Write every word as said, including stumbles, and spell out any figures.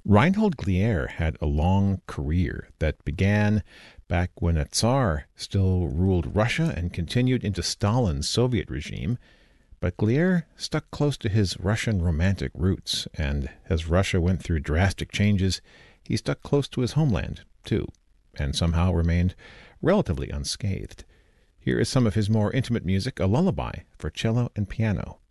Reinhold Glier had a long career that began back when a Tsar still ruled Russia and continued into Stalin's Soviet regime. But Glier stuck close to his Russian romantic roots, and as Russia went through drastic changes, he stuck close to his homeland, too, and somehow remained relatively unscathed. Here is some of his more intimate music, a lullaby for cello and piano.